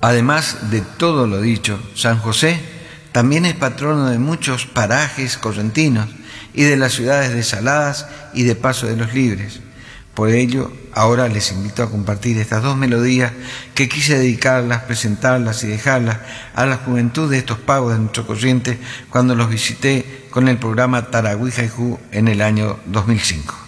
Además de todo lo dicho, San José también es patrono de muchos parajes correntinos y de las ciudades de Saladas y de Paso de los Libres. Por ello, ahora les invito a compartir estas dos melodías que quise dedicarlas, presentarlas y dejarlas a la juventud de estos pagos de nuestro corriente cuando los visité con el programa Tarahui Haiku en el año 2005.